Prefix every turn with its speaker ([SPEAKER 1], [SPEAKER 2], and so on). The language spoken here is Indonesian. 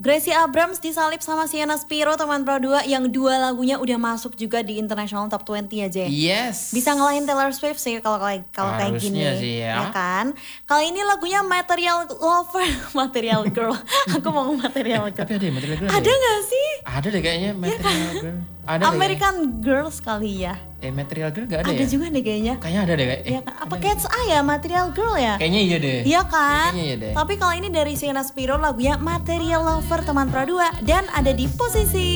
[SPEAKER 1] Gracie Abrams disalip sama Sienna Spiro teman Pro 2 yang dua lagunya udah masuk juga di International Top 20 ya Jay.
[SPEAKER 2] Yes.
[SPEAKER 1] Bisa ngalahin Taylor Swift sih kalau kayak gini.
[SPEAKER 2] Sih ya.
[SPEAKER 1] Kan? Kali ini lagunya Material Lover, Material Girl. Aku mau Material Girl.
[SPEAKER 2] Tapi ada ya Material Girl.
[SPEAKER 1] Ada nggak sih?
[SPEAKER 2] Ada deh kayaknya Material Girl. Ada
[SPEAKER 1] American Girls kali ya.
[SPEAKER 2] Material Girl gak ada ya?
[SPEAKER 1] Ada juga deh kayaknya.
[SPEAKER 2] Kayaknya ada deh kayak.
[SPEAKER 1] Iya kan? Apa Cat's Eye ya Material Girl ya?
[SPEAKER 2] Kayaknya iya deh.
[SPEAKER 1] Iya kan?
[SPEAKER 2] Kayaknya iya deh.
[SPEAKER 1] Tapi kalau ini dari Sienna Spiro lagunya Material Lover teman Pro 2 dan ada di posisi